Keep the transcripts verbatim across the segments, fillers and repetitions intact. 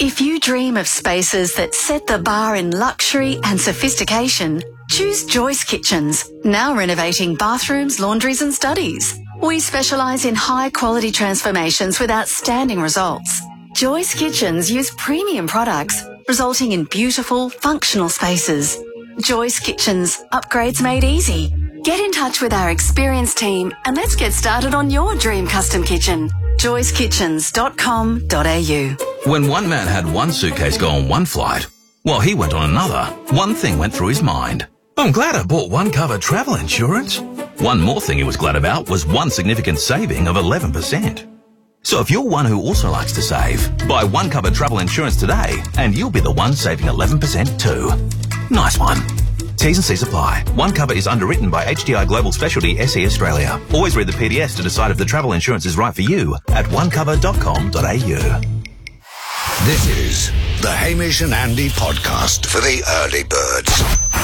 If you dream of spaces that set the bar in luxury and sophistication, choose Joyce Kitchens, now renovating bathrooms, laundries and studies. We specialise in high-quality transformations with outstanding results. Joyce Kitchens use premium products, resulting in beautiful, functional spaces. Joyce Kitchens, upgrades made easy. Get in touch with our experienced team and let's get started on your dream custom kitchen. joyce kitchens dot com dot a u. When one man had one suitcase go on one flight, while he went on another, one thing went through his mind. I'm glad I bought one cover travel insurance. One more thing he was glad about was one significant saving of eleven percent. So if you're one who also likes to save, buy one cover travel insurance today and you'll be the one saving eleven percent too. Nice one. T's and C's apply. One cover is underwritten by H D I Global Specialty S E Australia. Always read the P D S to decide if the travel insurance is right for you at one cover dot com dot a u. This is the Hamish and Andy podcast for the early birds.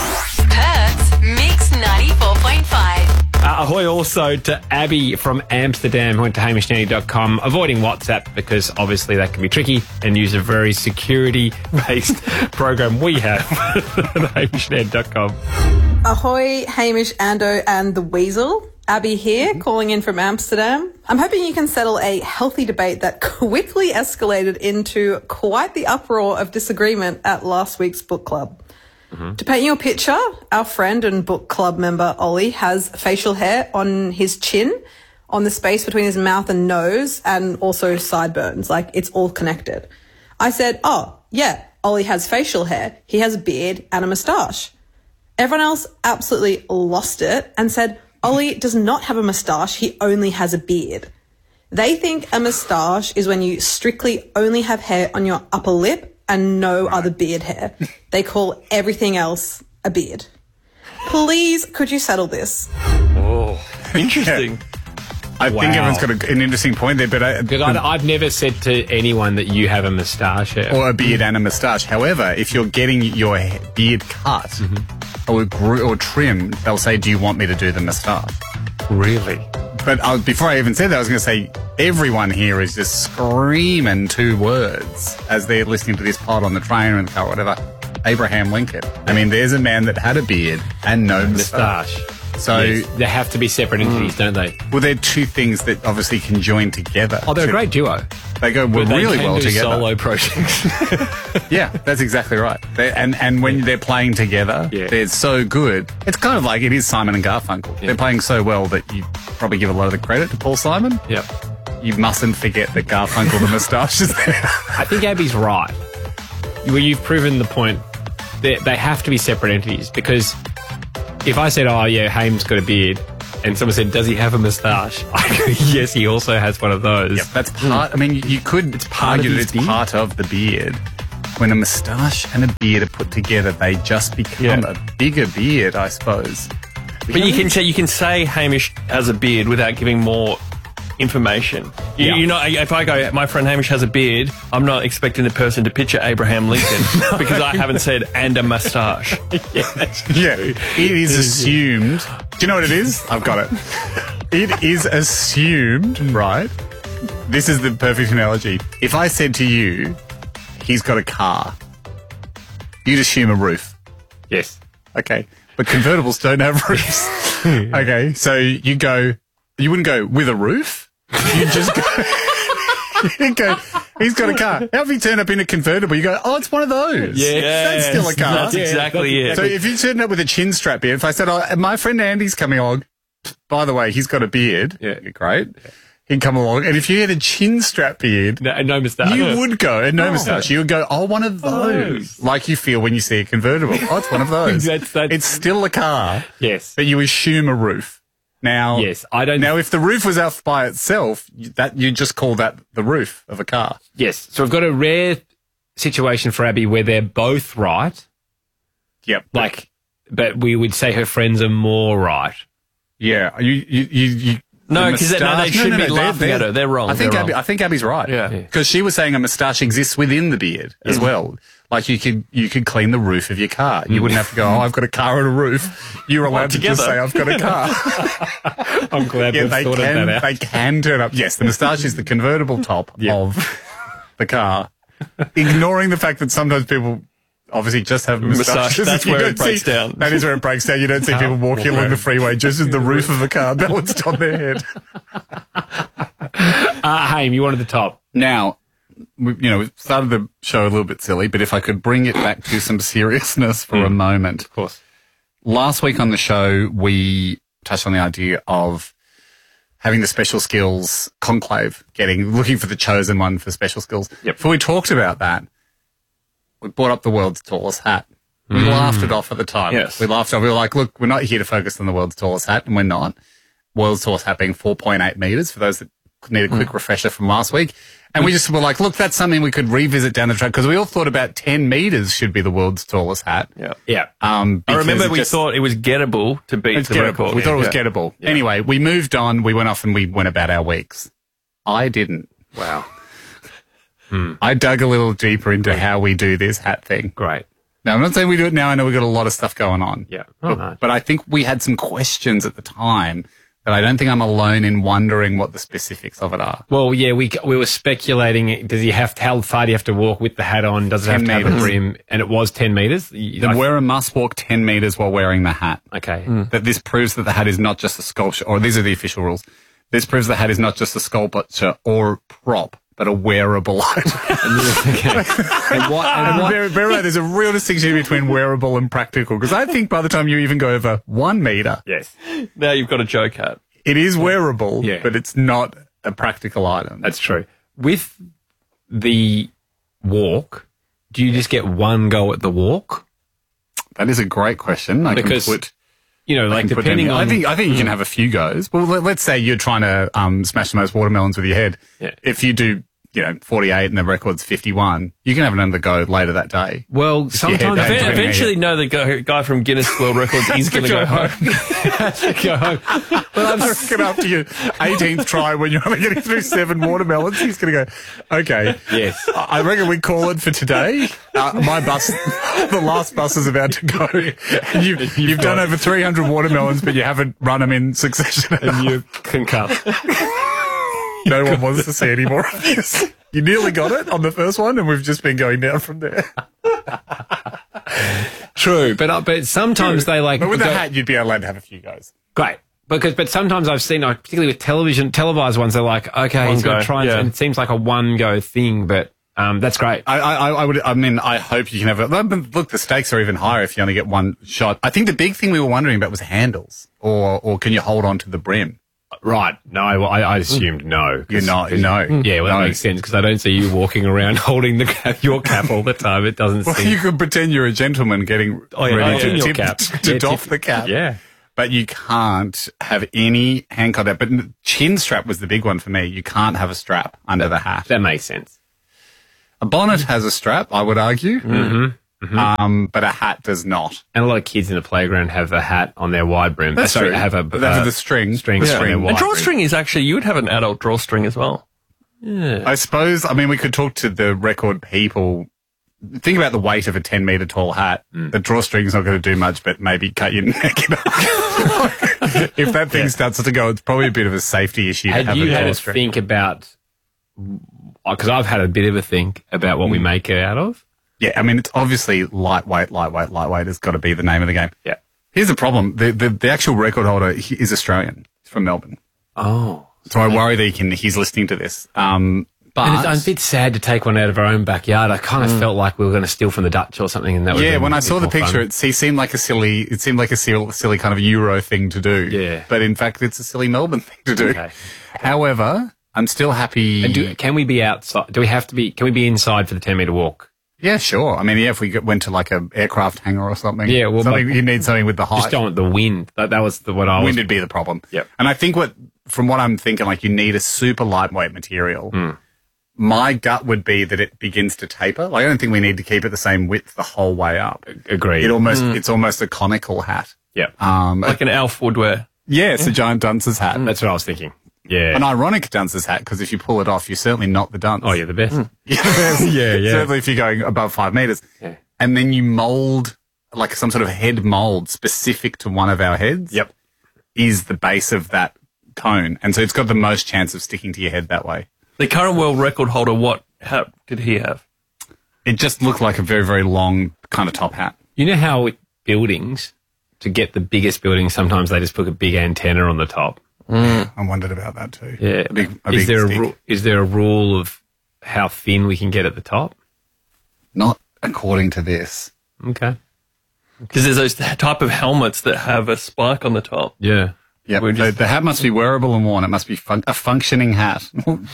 Perth's Mix ninety-four point five. Uh, ahoy also to Abby from Amsterdam, who went to hamish nanny dot com, avoiding WhatsApp because obviously that can be tricky, and use a very security-based program we have at hamish nanny dot com. Ahoy, Hamish, Ando and the Weasel. Abby here, calling in from Amsterdam. I'm hoping you can settle a healthy debate that quickly escalated into quite the uproar of disagreement at last week's book club. Mm-hmm. To paint you a picture, our friend and book club member Ollie has facial hair on his chin, on the space between his mouth and nose, and also sideburns, like it's all connected. I said, oh, yeah, Ollie has facial hair. He has a beard and a moustache. Everyone else absolutely lost it and said, Ollie does not have a moustache, he only has a beard. They think a moustache is when you strictly only have hair on your upper lip and no right. other beard hair. They call everything else a beard. Please, could you settle this? Oh, interesting. I wow. think everyone's got a, an interesting point there, but I, because I, I've never said to anyone that you have a moustache hair. Or a beard and a moustache. However, if you're getting your beard cut mm-hmm. or, gr- or trimmed, they'll say, do you want me to do the moustache? Really? But uh, before I even said that, I was going to say everyone here is just screaming two words as they're listening to this pod on the train or in the car or whatever. Abraham Lincoln. I mean, there's a man that had a beard and no moustache. moustache. So yes, they have to be separate entities, mm. don't they? Well, they're two things that obviously can join together. Oh, they're to, a great duo. They go well, they really can well do together. Solo projects. Yeah, that's exactly right. They, and and when yeah. they're playing together, yeah. they're so good. It's kind of like it is Simon and Garfunkel. Yeah. They're playing so well that you probably give a lot of the credit to Paul Simon. Yep. You mustn't forget that Garfunkel the moustache is there. I think Abby's right. Well, you've proven the point. They, they have to be separate entities because if I said, oh, yeah, Haim's got a beard, and someone said, does he have a moustache? I go, yes, he also has one of those. Yep, that's part, I mean, you could it's part argue that it's beard? part of the beard. When a moustache and a beard are put together, they just become yeah. a bigger beard, I suppose. But you can say, you can say Hamish has a beard without giving more information. You, yeah. you know, if I go, my friend Hamish has a beard, I'm not expecting the person to picture Abraham Lincoln no. because I haven't said and a moustache. Yes. Yeah, it is assumed. Do you know what it is? I've got it. It is assumed, right? This is the perfect analogy. If I said to you, he's got a car, you'd assume a roof. Yes. Okay. But convertibles don't have roofs. Okay. So you go, you wouldn't go with a roof. You just go, you go, he's got a car. How if you turn up in a convertible, you go, oh, it's one of those. Yeah, that's still a car. That's exactly yeah, it. So if you turn up with a chin strap beard, if I said, oh, my friend Andy's coming along, by the way, he's got a beard. Yeah, great. He'd come along, and if you had a chin strap beard, no, no moustache, you would go, and no oh. moustache, you would go, oh, one of those, oh. like you feel when you see a convertible. Oh, it's one of those. that's, that's, it's still a car. Yes, but you assume a roof. Now, yes, I don't. Now, if the roof was off by itself, that you just call that the roof of a car. Yes. So we've got a rare situation for Abby where they're both right. Yep. Like, but we would say her friends are more right. Yeah. You. You. You. you no, because the no, they should no, no, be no, laughing they're, they're, at her. They're wrong. I think they're Abby. wrong. I think Abby's right. Yeah. Because she was saying a moustache exists within the beard as yeah. well. Like you could you could clean the roof of your car. You wouldn't have to go, oh, I've got a car and a roof. You're allowed to just say, I've got a car. I'm glad yeah, they thought can, of that out. They can turn up. Yes, the moustache is the convertible top yep. of the car. ignoring the fact that sometimes people obviously just have Moustache, moustaches. that's You where don't it breaks see- down. That is where it breaks down. You don't see people walking along the freeway just as the roof of a car balanced on their head. Uh, Haim, you wanted the top. Now, we, you know, we started the show a little bit silly, but if I could bring it back to some seriousness for a moment. Of course. Last week on the show, we touched on the idea of having the special skills conclave, getting looking for the chosen one for special skills. Yep. Before we talked about that, we brought up the world's tallest hat. We laughed it off at the time. Yes. We laughed it off. We were like, look, we're not here to focus on the world's tallest hat, and we're not. World's tallest hat being four point eight metres, for those that need a quick refresher from last week. And we just were like, look, that's something we could revisit down the track, because we all thought about ten metres should be the world's tallest hat. Yeah. Yeah. Um, I remember because it we just- thght it was gettable to beat it's the gettable. record. We thought it was Yeah. gettable. Anyway, we moved on. We went off and we went about our weeks. I didn't. Wow. I dug a little deeper into how we do this hat thing. Great. Now, I'm not saying we do it now. I know we've got a lot of stuff going on. Yeah. Oh, nice. But I think we had some questions at the time that I don't think I'm alone in wondering what the specifics of it are. Well, yeah, we we were speculating. Does he have to, how far do you have to walk with the hat on? Does it have ten to have a metres. brim? And it was ten meters. The wearer must walk ten metres while wearing the hat. Okay. That this proves that the hat is not just a sculpture, or these are the official rules. This proves the hat is not just a sculpture or prop, but a wearable item. And what? And And what? very, very right, there's a real distinction between wearable and practical, because I think by the time you even go over one metre, Yes, Now you've got a joke hat. it is wearable, Yeah. but it's not a practical item. that's true. With the walk, do you just get one go at the walk? That is a great question. I Because, can put, You know, I like can put depending down- on. I think I think you can have a few goes. Well, let, let's say you're trying to um, smash the most watermelons with your head. Yeah. If you do, you know, forty-eight and the record's fifty-one, you can have another go later that day. well, sometimes Yeah, Ev- Yeah. Eventually, no, the guy, guy from Guinness World Records is going to go home. go home. But I'm reckon after your eighteenth try, when you're only getting through seven watermelons, he's going to go, okay. Yes. I reckon we call it for today. Uh, my bus, the last bus is about to go. And you've, you've done over three hundred watermelons, but you haven't run them in succession. And you concuss. No one wants to see any more of this. You nearly got it on the first one, and we've just been going down from there. True, but uh, but sometimes they like. But with go- the hat, you'd be allowed to have a few goes. Great. Because, but sometimes I've seen, like, particularly with television, televised ones, they're like, okay, One he's got go, to try and, yeah. and it seems like a one go thing, but um, that's great. I, I, I would. I mean, I hope you can have it. Look, the stakes are even higher if you only get one shot. I think the big thing we were wondering about was handles, or or can you hold on to the brim? Right. No, I, I I assumed no. 'cause- You're not. 'cause- No. Yeah, well, that No. makes sense because I don't see you walking around holding the cap, your cap all the time. It doesn't Well, seem. you could pretend you're a gentleman getting Oh, yeah, ready oh, to, in your tip, cap. to Yeah, doff tip- the cap. Yeah. But you can't have any hand contact. But chin strap was the big one for me. You can't have a strap under the hat. That makes sense. A bonnet has a strap, I would argue. Mm-hmm. Um, but a hat does not. And a lot of kids in the playground have a hat on their wide brim. That's uh, sorry, true. have a But they have the string. string Yeah. on their And wide A brim. drawstring is actually, you would have an adult drawstring as well. I suppose, I mean, we could talk to the record people. Think about the weight of a ten metre tall hat. Mm. The drawstring's not going to do much, but maybe cut your neck enough. If that thing starts to go, it's probably a bit of a safety issue to Had have you a had to drawstring. think about? Because I've had a bit of a think about what we make it out of. Yeah, I mean, it's obviously lightweight, lightweight, lightweight has got to be the name of the game. Yeah. Here's the problem. The, the, the actual record holder he is Australian. He's from Melbourne. Oh. So I worry that he can, he's listening to this. Um, but And it's, I'm a bit sad to take one out of our own backyard. I kind of felt like we were going to steal from the Dutch or something, and that. yeah, would've when been I a saw bit the more picture, fun. it he seemed like a silly, it seemed like a silly, silly kind of Euro thing to do. Yeah. But in fact, it's a silly Melbourne thing to do. Okay. However, I'm still happy. And do, can we be outside? Do we have to be? Can we be inside for the ten meter walk? Yeah, sure. I mean, yeah, if we get- went to like a aircraft hangar or something. Yeah, well, something, my- you need something with the height. Just don't want the wind. That, that was the, what I was. Wind would be the problem. Yep. And I think what, from what I'm thinking, like you need a super lightweight material. Hmm. My gut would be that it begins to taper. Like I don't think we need to keep it the same width the whole way up. Agreed. It almost, it's almost a conical hat. Yeah. Um, Like an Alf Woodwear. yeah, it's a giant dunce's hat. That's what I was thinking. Yeah. An ironic dunce's hat because if you pull it off, you're certainly not the dunce. Oh, you're the best. yeah, Yeah, yeah. Certainly if you're going above five meters. Yeah. And then you mold like some sort of head mold specific to one of our heads. Yep. Is the base of that cone. And so it's got the most chance of sticking to your head that way. The current world record holder, what hat did he have? It just looked like a very, very long kind of top hat. You know how with buildings, to get the biggest buildings, sometimes they just put a big antenna on the top. Mm. I wondered about that too. Yeah. A big, a is big there stick. a ru- is there a rule of how thin we can get at the top? Not according to this. Okay. Because there's those type of helmets that have a spike on the top. Yeah. Yeah, We're the, just- the hat must be wearable and worn. It must be fun- a functioning hat.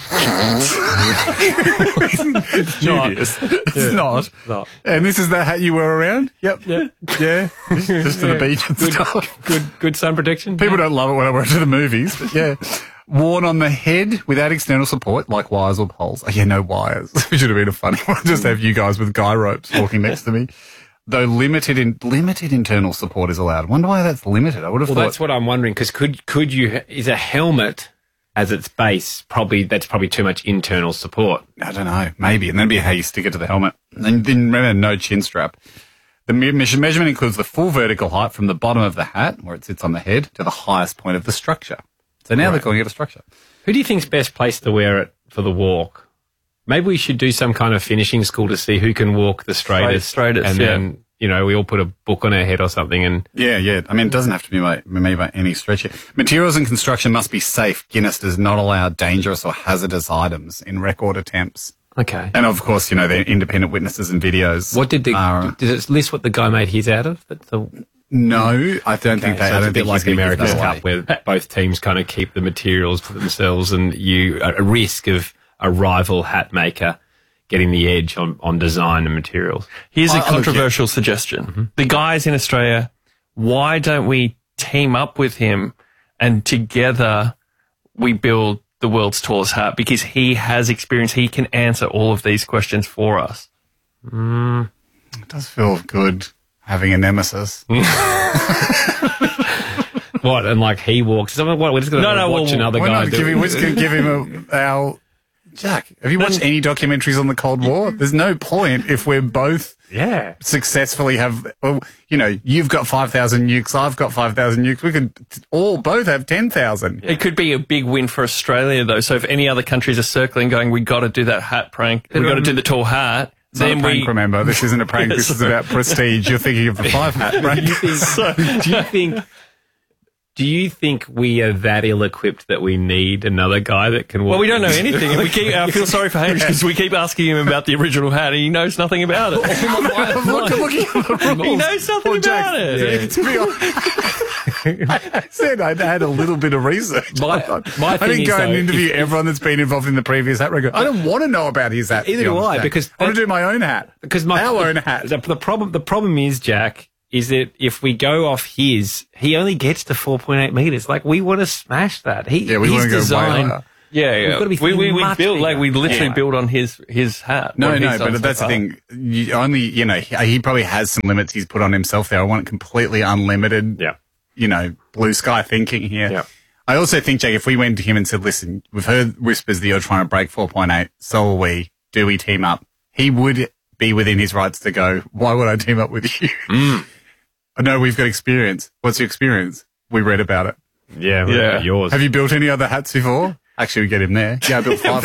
It's dubious. It's not. not. And this is the hat you wear around? Yep. Yeah. Yeah. Just to the beach and Good, stuff. good, good sun protection. People don't love it when I wear it to the movies, but yeah. Worn on the head without external support, like wires or poles. Oh, yeah, no wires. It should have been a funny one. Just have you guys with guy ropes walking next to me. Though limited in limited internal support is allowed. Wonder why that's limited. I would have Well, thought. that's what I'm wondering, because could could you is a helmet as its base probably that's probably too much internal support. I don't know. Maybe. And that'd be how you stick it to the helmet. And then remember, no chin strap. The me- measurement includes the full vertical height from the bottom of the hat, where it sits on the head, to the highest point of the structure. So now they're calling it a structure. Who do you think's best placed to wear it for the walk? Maybe we should do some kind of finishing school to see who can walk the straightest. straightest, and yeah. then, you know, we all put a book on our head or something and Yeah, yeah. I mean, it doesn't have to be made, made by any stretch. Materials and construction must be safe. Guinness does not allow dangerous or hazardous items in record attempts. okay. And of course, you know, they're independent witnesses and videos. What did the are- does it list what the guy made his out of? That's the, No, I don't think they. so I it's don't a bit think like he's the gonna give America's that Cup, away. where both teams kind of keep the materials to themselves, and you at a risk of a rival hat maker getting the edge on, on design and materials. Here's a I- I look, controversial suggestion. The guys in Australia, why don't we team up with him and together we build the world's tallest hat? Because he has experience. He can answer all of these questions for us. It does feel good having a nemesis. What, and like he walks, so what, we're just going to No, no, watch well, another Why guy not do give it. him, we're just gonna give him a, our Jack? Have you watched any documentaries on the Cold War? There's no point if we're both Yeah. successfully have. Well, you know, you've got five thousand nukes, I've got five thousand nukes. We could all both have ten thousand. It could be a big win for Australia, though. So if any other countries are circling, going, we got to do that hat prank, we got to do the tall hat. It's not then a prank, we remember. This isn't a prank. Yeah, This is sorry. about prestige. You're thinking of the five hat prank. Do you think, do you think, do you think we are that ill-equipped that we need another guy that can walk? Well, we don't know anything. And we keep, I feel sorry for Hamish because we keep asking him about the original hat and he knows nothing about it. I'm looking, looking at the rules. He knows nothing Well, Jack, about it. to be honest, I said I had a little bit of research. My- my I thing didn't is, go and though, interview if- everyone that's been involved in the previous hat record. I don't want to know about his hat. to Either be do honest, I, Jack. because I want to do my own hat. Because my our own hat. The, the problem, the problem is, Jack, is that if we go off his, he only gets to four point eight meters. Like, we want to smash that. He, Yeah, we his want to go way design, higher. Yeah, yeah. gotta be we we, we much built like bigger. we literally Yeah. built on his his hat. No, what no, he's done but so that's the far. thing. You only, you know, he, he probably has some limits he's put on himself there. I want completely unlimited, Yeah. you know, blue sky thinking here. Yeah. I also think, Jake, if we went to him and said, listen, we've heard whispers that you're trying to break four point eight, so are we. Do we team up? He would be within his rights to go, why would I team up with you? Mm. I know we've got experience. What's your experience? We read about it. Yeah, Yeah. yeah. yours. Have you built any other hats before? Actually, we get him there. Yeah, I built five.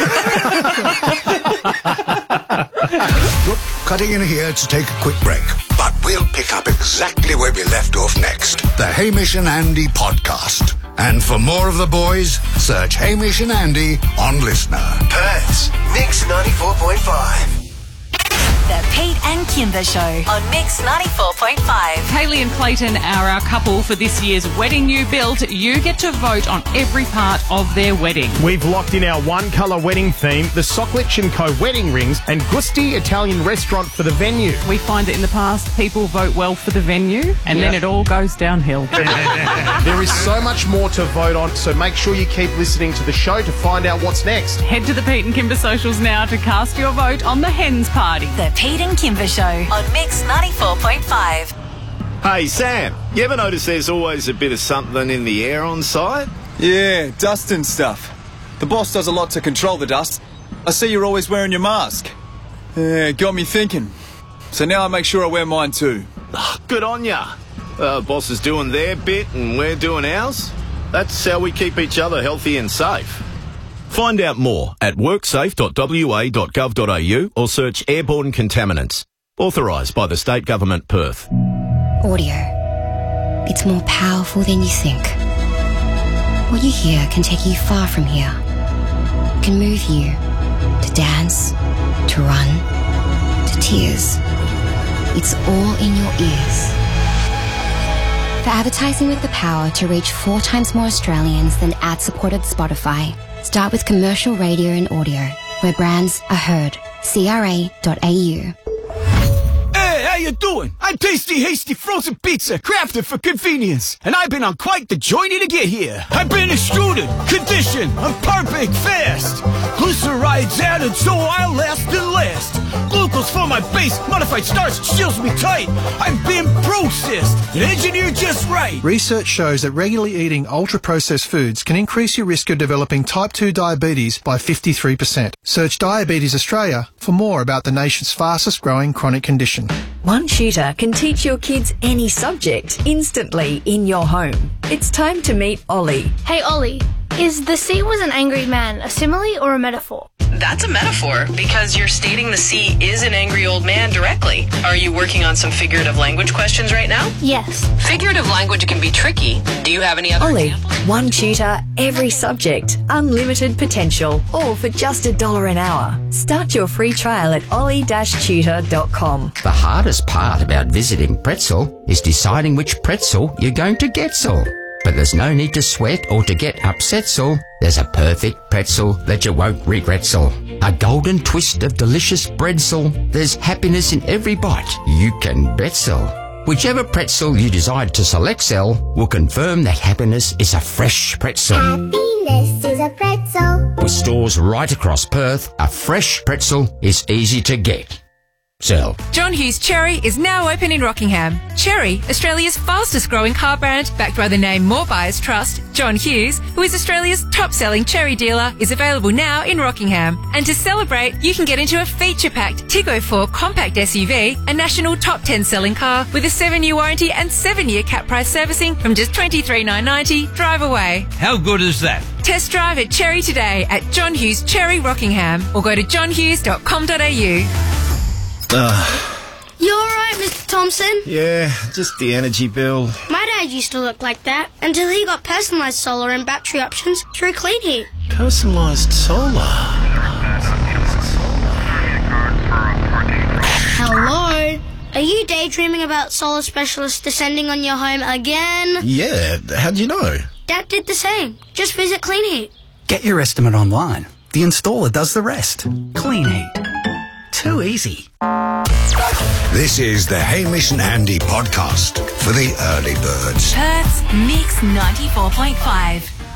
Cutting in here to take a quick break, but we'll pick up exactly where we left off next. The Hamish and Andy podcast. And for more of the boys, search Hamish and Andy on Listener. Perth's Mix ninety-four point five. The Pete and Kimber Show on Mix ninety-four point five. Hayley and Clayton are our couple for this year's wedding you built. You get to vote on every part of their wedding. We've locked in our one-colour wedding theme, the Soklich and Co. wedding rings, and Gusti Italian restaurant for the venue. We find that in the past, people vote well for the venue, and then it all goes downhill. There is so much more to vote on, so make sure you keep listening to the show to find out what's next. Head to the Pete and Kimber socials now to cast your vote on the Hens Party. The Pete and Kimber Show on Mix ninety-four point five. Hey, Sam, you ever notice there's always a bit of something in the air on site? Yeah, dust and stuff. The boss does a lot to control the dust. I see you're always wearing your mask. Yeah, got me thinking. So now I make sure I wear mine too. Good on ya. Uh, boss is doing their bit and we're doing ours. That's how we keep each other healthy and safe. Find out more at worksafe dot w a dot gov dot a u or search airborne contaminants. Authorised by the State Government, Perth. Audio. It's more powerful than you think. What you hear can take you far from here. It can move you to dance, to run, to tears. It's all in your ears. For advertising with the power to reach four times more Australians than ad-supported Spotify, start with commercial radio and audio, where brands are heard. C R A dot A U. Hey, how you doing? I'm Tasty Hasty Frozen Pizza, crafted for convenience. And I've been on quite the journey to get here. I've been extruded, conditioned, I'm perfect fast. Glycerides added so I'll last and last. Glucose for my base, modified starch chills me tight. I've been processed and engineered just right. Research shows that regularly eating ultra-processed foods can increase your risk of developing type two diabetes by fifty-three percent. Search Diabetes Australia for more about the nation's fastest growing chronic condition. One tutor can teach your kids any subject instantly in your home. It's time to meet Ollie. Hey Ollie, is the sea was an angry man a simile or a metaphor? That's a metaphor because you're stating the sea is an angry old man directly. Are you working on some figurative language questions right now? Yes. Figurative language can be tricky. Do you have any other Ollie, examples? one tutor, every subject, unlimited potential, all for just a dollar an hour. Start your free trial at ollie dash tutor dot com. The hardest part about visiting Pretzel is deciding which pretzel you're going to get so. But there's no need to sweat or to get upset so. There's a perfect pretzel that you won't regret so. A golden twist of delicious bread so. There's happiness in every bite. You can bet so. Whichever pretzel you decide to select so will confirm that happiness is a fresh pretzel. Happiness is a pretzel. With stores right across Perth, a fresh pretzel is easy to get. So, John Hughes Cherry is now open in Rockingham. Cherry, Australia's fastest growing car brand, backed by the name more buyers trust, John Hughes, who is Australia's top selling cherry dealer, is available now in Rockingham. And to celebrate, you can get into a feature packed Tiggo four compact S U V, a national top ten selling car with a seven year warranty and seven year cap price servicing from just twenty-three thousand nine hundred ninety. Drive away. How good is that? Test drive at Cherry today at John Hughes Cherry Rockingham or go to john hughes dot com dot a u. Uh, You alright, Mister Thompson? yeah, just the energy bill. My dad used to look like that until he got personalised solar and battery options through Clean Heat. Personalised solar. Hello? Are you daydreaming about solar specialists descending on your home again? Yeah, how'd you know? Dad did the same. Just visit Clean Heat. Get your estimate online. The installer does the rest. Clean Heat. Too easy. This is the Hamish and Andy podcast for the early birds. Perth's Mix ninety-four point five.